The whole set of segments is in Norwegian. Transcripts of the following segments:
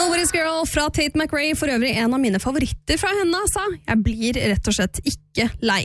Nobody's Girl fra Tate McRae, for øvrig en av mine favoritter fra henne, altså. Jeg blir rett og slett ikke lei.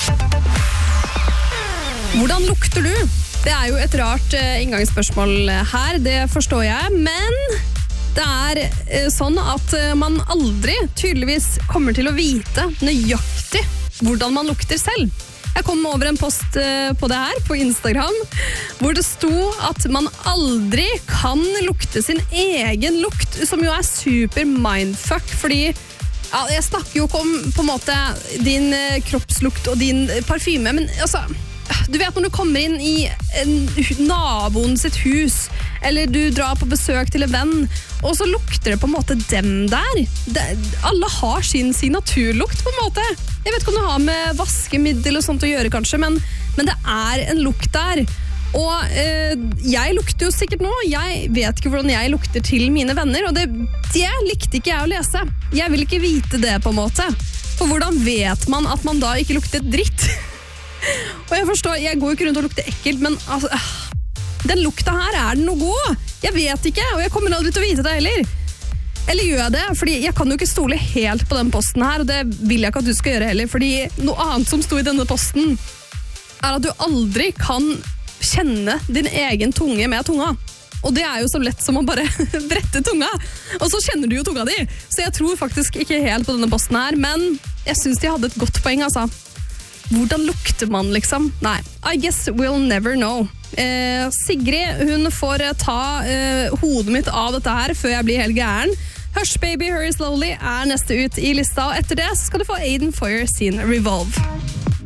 Hvordan lukter du? Det jo et rart inngangsspørsmål her, det forstår jeg, men det sånn at man aldri tydeligvis kommer til å vite nøyaktig hvordan man lukter selv. Jeg kom over en post på det her på Instagram, hvor det sto at man aldri kan lukte sin egen lukt, som jo super mindfuck, fordi jeg snakker jo ikke om på en måte din kroppslukt og din parfyme, men altså, du vet når du kommer inn i naboen sitt hus, eller du drar på besøk til en venn, og så lukter det på en måte dem der. Alle har sin signaturlukt på en måte. Jeg vet ikke om det har med vaskemiddel og sånt å gjøre kanskje, men det en lukt der. Og jeg lukter jo sikkert nå, jeg vet ikke hvordan jeg lukter til mine venner, og det likte ikke jeg å lese. Jeg vil ikke vite det på en måte. For hvordan vet man at man da ikke lukter dritt? Og jeg forstår, jeg går jo ikke rundt og lukter ekkelt, men altså, den lukta her den noe god? Jeg vet ikke, og jeg kommer aldri til å vite det heller. Eller gjør jeg det? Fordi jeg kan jo ikke stole helt på den posten her, og det vil jeg ikke at du skal gjøre heller, fordi noe annet som sto i denne posten at du aldri kan kjenne din egen tunge med tunga. Og det jo så lett som å bare brette tunga, og så kjenner du jo tunga di. Så jeg tror faktisk ikke helt på denne posten her, men jeg synes de hadde et godt poeng, altså. Hvordan lukter man liksom? Nei, I guess we'll never know. Sigrid, hun får ta hodet mitt av dette her før jeg blir helt gæren. Hush Baby, Hurry Slowly neste ut i lista, og etter det så skal du få Aiden Foyer sin Revolve.